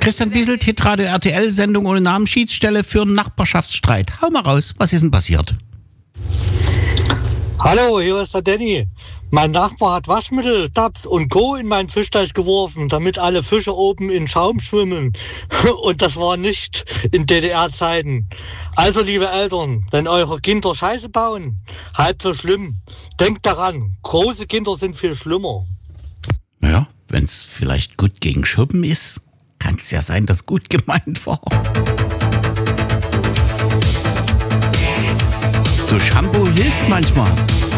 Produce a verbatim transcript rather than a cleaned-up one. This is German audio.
Christian Bieselt, Hitradio R T L-Sendung ohne Namen, Schiedsstelle für einen Nachbarschaftsstreit. Hau mal raus, was ist denn passiert? Hallo, hier ist der Danny. Mein Nachbar hat Waschmittel, Tabs und Co. in meinen Fischteich geworfen, damit alle Fische oben in Schaum schwimmen. Und das war nicht in D D R-Zeiten. Also, liebe Eltern, wenn eure Kinder Scheiße bauen, halb so schlimm. Denkt daran, große Kinder sind viel schlimmer. Ja, wenn es vielleicht gut gegen Schuppen ist, kann es ja sein, dass gut gemeint war. So Shampoo hilft manchmal.